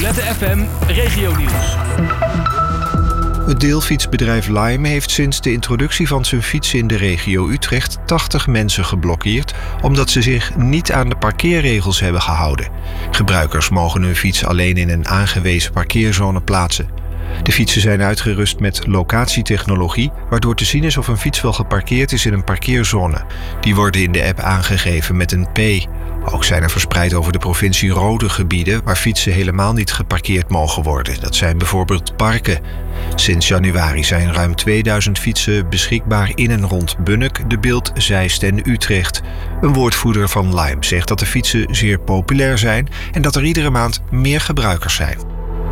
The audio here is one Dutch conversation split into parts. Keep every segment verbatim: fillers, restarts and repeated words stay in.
Violette F M Regionieuws. Het deelfietsbedrijf Lime heeft sinds de introductie van zijn fietsen in de regio Utrecht tachtig mensen geblokkeerd omdat ze zich niet aan de parkeerregels hebben gehouden. Gebruikers mogen hun fiets alleen in een aangewezen parkeerzone plaatsen. De fietsen zijn uitgerust met locatietechnologie, waardoor te zien is of een fiets wel geparkeerd is in een parkeerzone. Die worden in de app aangegeven met een P. Ook zijn er verspreid over de provincie rode gebieden waar fietsen helemaal niet geparkeerd mogen worden. Dat zijn bijvoorbeeld parken. Sinds januari zijn ruim tweeduizend fietsen beschikbaar in en rond Bunnik, De Bilt, Zeist en Utrecht. Een woordvoerder van Lime zegt dat de fietsen zeer populair zijn en dat er iedere maand meer gebruikers zijn.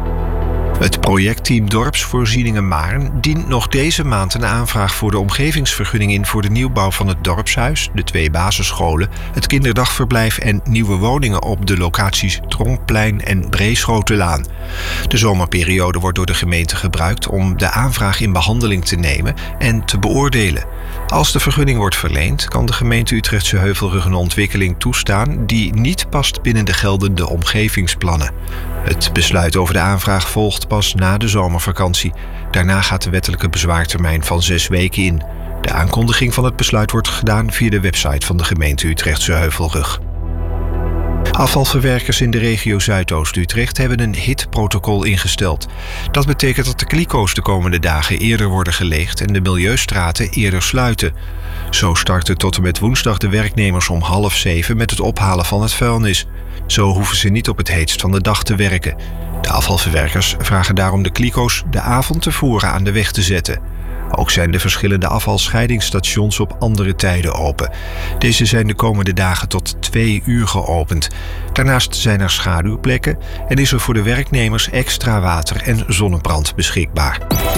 Het projectteam Dorpsvoorzieningen Maarn dient nog deze maand een aanvraag voor de omgevingsvergunning in voor de nieuwbouw van het dorpshuis, de twee basisscholen, het kinderdagverblijf en nieuwe woningen op de locaties Tronkplein en Breeschotenlaan. De zomerperiode wordt door de gemeente gebruikt om de aanvraag in behandeling te nemen en te beoordelen. Als de vergunning wordt verleend, kan de gemeente Utrechtse Heuvelrug een ontwikkeling toestaan die niet past binnen de geldende omgevingsplannen. Het besluit over de aanvraag volgt pas na de zomervakantie. Daarna gaat de wettelijke bezwaartermijn van zes weken in. De aankondiging van het besluit wordt gedaan via de website van de gemeente Utrechtse Heuvelrug. Afvalverwerkers in de regio Zuidoost-Utrecht hebben een hitprotocol ingesteld. Dat betekent dat de kliko's de komende dagen eerder worden geleegd en de milieustraten eerder sluiten. Zo starten tot en met woensdag de werknemers om half zeven met het ophalen van het vuilnis. Zo hoeven ze niet op het heetst van de dag te werken. De afvalverwerkers vragen daarom de kliko's de avond tevoren aan de weg te zetten. Ook zijn de verschillende afvalscheidingsstations op andere tijden open. Deze zijn de komende dagen tot twee uur geopend. Daarnaast zijn er schaduwplekken en is er voor de werknemers extra water en zonnebrand beschikbaar.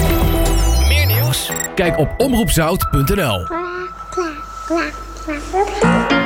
Meer nieuws? Kijk op omroep zout punt n l.